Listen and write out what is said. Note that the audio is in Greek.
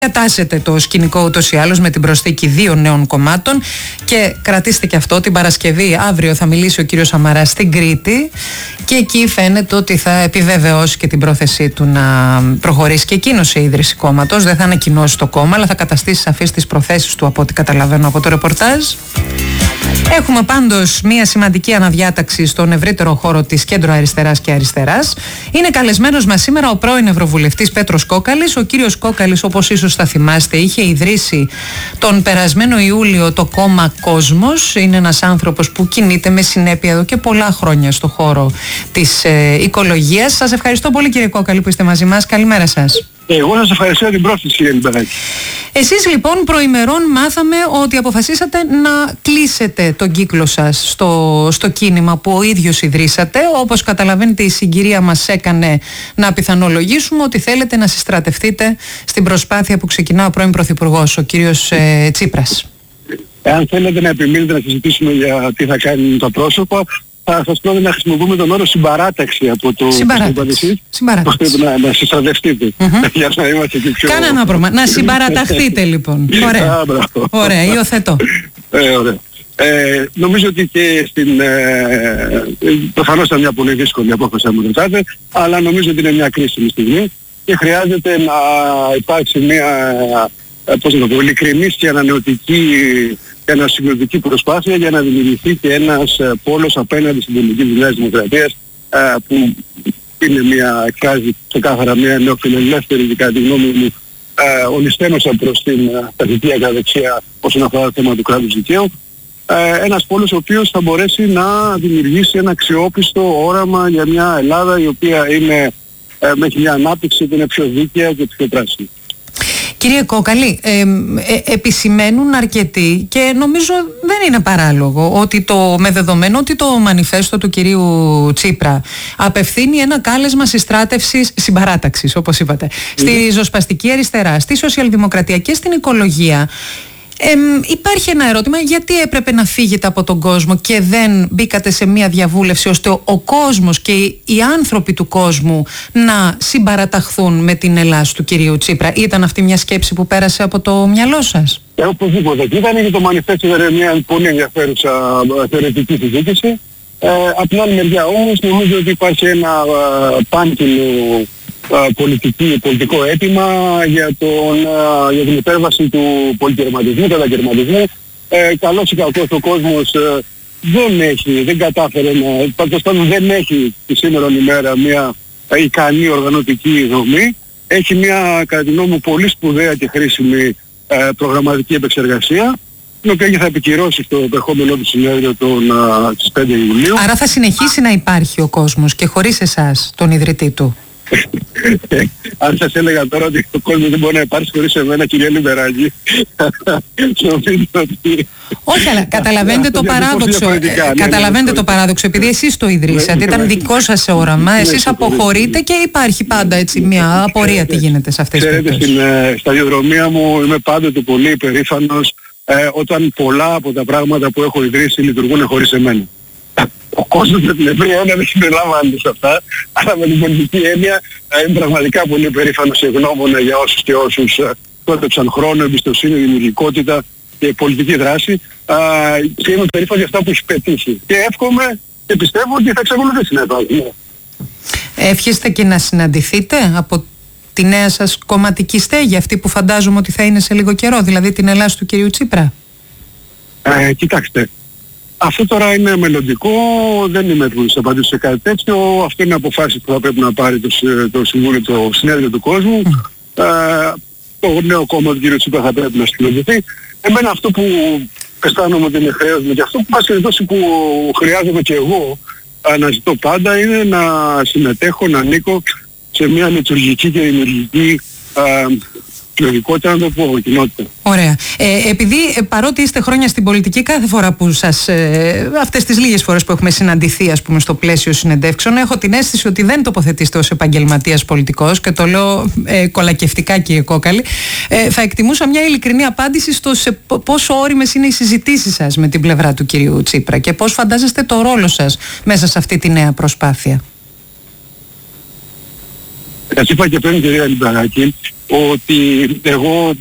Κατάσσεται το σκηνικό ούτως ή άλλως με την προσθήκη 2 νέων κομμάτων και κρατήστε και αυτό, την Παρασκευή αύριο θα μιλήσει ο κύριος Σαμαράς στην Κρήτη και εκεί φαίνεται ότι θα επιβεβαιώσει και την πρόθεσή του να προχωρήσει και εκείνος σε ίδρυση κόμματος. Δεν θα ανακοινώσει το κόμμα, αλλά θα καταστήσει σαφείς τις προθέσεις του από ό,τι καταλαβαίνω από το ρεπορτάζ. Έχουμε πάντως μια σημαντική αναδιάταξη στον ευρύτερο χώρο της κέντρο αριστεράς και αριστεράς. Είναι καλεσμένος μας σήμερα ο πρώην Ευρωβουλευτής Πέτρος Κόκαλης. Ο κύριος Κόκαλης, όπως ίσως θα θυμάστε, είχε ιδρύσει τον περασμένο Ιούλιο το κόμμα Κόσμος. Είναι ένας άνθρωπος που κινείται με συνέπεια εδώ και πολλά χρόνια στο χώρο της οικολογίας. Σας ευχαριστώ πολύ, κύριε Κόκαλη, που είστε μαζί μας. Καλημέρα σας. Εγώ σας ευχαριστώ για την πρόσκληση, κύριε Λιμπεράκη. Εσείς λοιπόν προημερών μάθαμε ότι αποφασίσατε να κλείσετε τον κύκλο σας στο κίνημα που ο ίδιος ιδρύσατε. Όπως καταλαβαίνετε, η συγκυρία μας έκανε να πιθανολογήσουμε ότι θέλετε να συστρατευτείτε στην προσπάθεια που ξεκινά ο πρώην Πρωθυπουργός, ο κύριος Τσίπρας. Εάν θέλετε να επιμείνετε να συζητήσουμε για τι θα κάνουν τα πρόσωπα, θα σας πρότεινα να χρησιμοποιούμε τον όρο συμπαράταξη από το συμπαράταξη. Να συστρατευτείτε. Για να είμαστε και πιο... Κανένα πρόβλημα. Να συμπαραταχθείτε λοιπόν. Ωραία. Ωραία, υιοθετώ. Ωραία. Νομίζω ότι και προφανώς ήταν μια πολύ δύσκολη απόφαση να μου ρωτάτε, αλλά νομίζω ότι είναι μια κρίσιμη στιγμή και χρειάζεται να υπάρξει μια ειλικρινής και ανανεωτική και ανασυγκροτική προσπάθεια για να δημιουργηθεί και ένας πόλος απέναντι στην πολιτική της Νέας Δημοκρατίας, που είναι εκφράζει ξεκάθαρα μια νεοφιλελεύθερη, κατά τη γνώμη μου, ολισθένωσα προς την στατική ακαδεξία όσον αφορά το θέμα του κράτους δικαίου. Ένας πόλος ο οποίος θα μπορέσει να δημιουργήσει ένα αξιόπιστο όραμα για μια Ελλάδα η οποία έχει μια ανάπτυξη που είναι πιο δίκαια και πιο πράσινη. Κύριε Κόκαλη, επισημαίνουν αρκετοί και νομίζω δεν είναι παράλογο ότι με δεδομένο ότι το μανιφέστο του κυρίου Τσίπρα απευθύνει ένα κάλεσμα συμπαράταξης, όπως είπατε, στη ριζοσπαστική αριστερά, στη σοσιαλδημοκρατία και στην οικολογία. Υπάρχει ένα ερώτημα, γιατί έπρεπε να φύγετε από τον κόσμο και δεν μπήκατε σε μια διαβούλευση ώστε ο κόσμος και οι άνθρωποι του κόσμου να συμπαραταχθούν με την Ελλάς του κυρίου Τσίπρα? Ήταν αυτή μια σκέψη που πέρασε από το μυαλό σας? Οπωσδήποτε. Ήταν και το μανιφέστο μια πολύ ενδιαφέρουσα θεωρητική συζήτηση. Από την άλλη μεριά όμως νομίζω ότι υπάρχει ένα πάνκινο πολιτικό αίτημα για την υπέρβαση του πολυκερματισμού, του κατακερματισμού. Καλώς ή κακώς ο κόσμος δεν κατάφερε δεν έχει τη σήμερα ημέρα μια ικανή οργανωτική δομή. Έχει μια, κατά τη γνώμη μου, πολύ σπουδαία και χρήσιμη προγραμματική επεξεργασία, την οποία θα επικυρώσει στο επερχόμενο του συνέδριο στις 5 Ιουλίου. Άρα θα συνεχίσει να υπάρχει ο κόσμος και χωρίς εσάς, τον ιδρυτή του? Αν σας έλεγα τώρα ότι ο κόσμος δεν μπορεί να υπάρξει χωρίς εμένα, κύριε Λιμπεράκη, νομίζω ότι... Όχι, αλλά καταλαβαίνετε το παράδοξο. Καταλαβαίνετε το παράδοξο, επειδή εσείς το ιδρύσατε, ήταν δικό σας όραμα, εσείς αποχωρείτε και υπάρχει πάντα έτσι μια απορία τι γίνεται σε αυτές τις περιπτώσεις. Ξέρετε, στην σταδιοδρομία μου είμαι πάντοτε πολύ υπερήφανος όταν πολλά από τα πράγματα που έχω ιδρύσει λειτουργούν χωρίς εμένα. Ο κόσμος με την ευρία έννοια δεν συμπεριλαμβάνεται σε αυτά, αλλά με την πολιτική έννοια είμαι πραγματικά πολύ περήφανος και ευγνώμονα για όσους και όσους κότεψαν χρόνο, εμπιστοσύνη, δημιουργικότητα και πολιτική δράση, και είμαι περήφανος για αυτά που έχει πετύχει. Και εύχομαι και πιστεύω ότι θα εξακολουθήσει να υπάρχει. Εύχεστε και να συναντηθείτε από τη νέα σας κομματική στέγη, αυτή που φαντάζομαι ότι θα είναι σε λίγο καιρό, δηλαδή την Ελλάς του κυρίου Τσίπρα? Κοιτάξτε. Αυτό τώρα είναι μελλοντικό, δεν είμαι έτοιμος να απαντήσω σε κάτι τέτοιο. Αυτό είναι αποφάσεις που θα πρέπει να πάρει το Συμβούλιο, το Συνέδριο του Κόσμου. Το νέο κόμμα του κ. Τσίπρα θα πρέπει να συλλογηθεί. Εμένα αυτό που αισθάνομαι ότι είναι χρέος μου και αυτό που πάση περιπτώσει που χρειάζομαι και εγώ να ζητώ πάντα είναι να συμμετέχω, να ανήκω σε μια λειτουργική και δημιουργική κοινωνικότητα, να το πω, κοινότητα. Ωραία. Επειδή παρότι είστε χρόνια στην πολιτική, κάθε φορά που αυτές τις λίγες φορές που έχουμε συναντηθεί, ας πούμε, στο πλαίσιο συνεντεύξεων, έχω την αίσθηση ότι δεν τοποθετήσετε ως επαγγελματίας πολιτικός, και το λέω κολακευτικά, κύριε Κόκαλη. Θα εκτιμούσα μια ειλικρινή απάντηση στο πόσο ώριμες είναι οι συζητήσεις σας με την πλευρά του κυρίου Τσίπρα και πώς φαντάζεστε το ρόλο σας μέσα σε αυτή τη νέα προσπάθεια. Σας είπα και πριν, κυρία Λιμπεράκη, ότι εγώ